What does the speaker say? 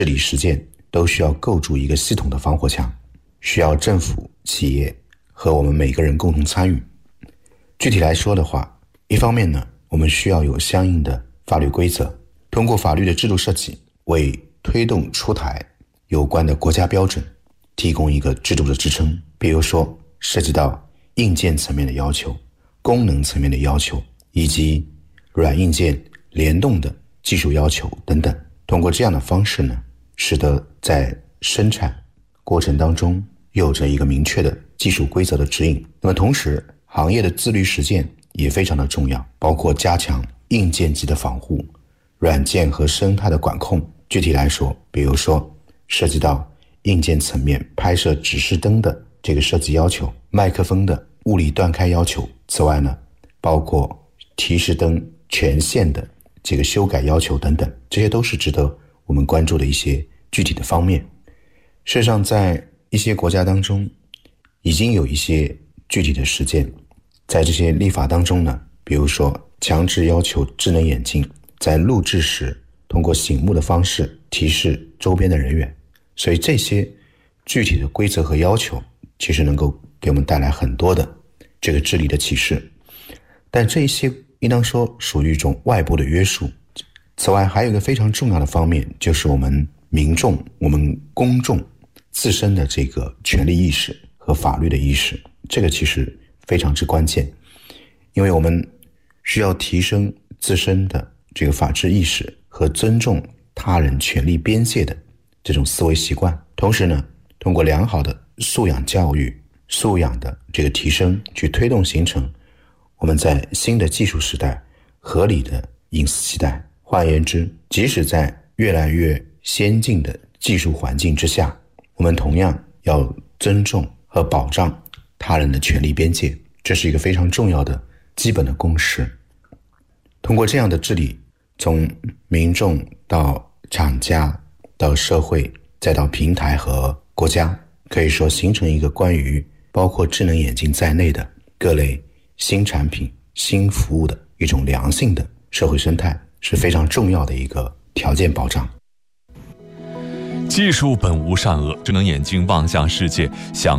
治理实践都需要构筑一个系统的防火墙，需要政府、企业和我们每个人共同参与。具体来说的话，一方面呢，我们需要有相应的法律规则，通过法律的制度设计，为推动出台有关的国家标准提供一个制度的支撑。比如说涉及到硬件层面的要求、功能层面的要求，以及软硬件联动的技术要求等等。通过这样的方式呢，使得在生产过程当中有着一个明确的技术规则的指引。那么同时，行业的自律实践也非常的重要，包括加强硬件级的防护、软件和生态的管控。具体来说，比如说涉及到硬件层面拍摄指示灯的这个设计要求、麦克风的物理断开要求。此外呢，包括提示灯权限的这个修改要求等等，这些都是值得我们关注的一些具体的方面。事实上，在一些国家当中已经有一些具体的实践。在这些立法当中呢，比如说强制要求智能眼镜在录制时通过醒目的方式提示周边的人员。所以这些具体的规则和要求其实能够给我们带来很多的这个治理的启示，但这一些应当说属于一种外部的约束。此外，还有一个非常重要的方面，就是我们民众、我们公众自身的这个权利意识和法律的意识，这个其实非常之关键。因为我们需要提升自身的这个法治意识和尊重他人权利边界的这种思维习惯，同时呢，通过良好的素养教育、素养的这个提升，去推动形成我们在新的技术时代合理的隐私期待。换言之，即使在越来越先进的技术环境之下，我们同样要尊重和保障他人的权利边界，这是一个非常重要的基本的共识。通过这样的治理，从民众到厂家到社会再到平台和国家，可以说形成一个关于包括智能眼镜在内的各类新产品、新服务的一种良性的社会生态，是非常重要的一个条件保障。 技术本无善恶，智能眼镜望向世界，想